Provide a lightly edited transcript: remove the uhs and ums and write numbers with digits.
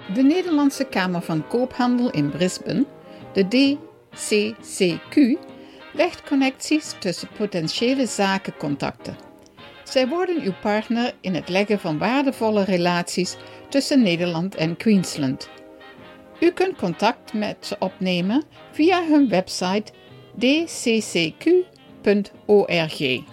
De Nederlandse Kamer van Koophandel in Brisbane, de DCCQ, legt connecties tussen potentiële zakencontacten. Zij worden uw partner in het leggen van waardevolle relaties tussen Nederland en Queensland. U kunt contact met ze opnemen via hun website dccq.org.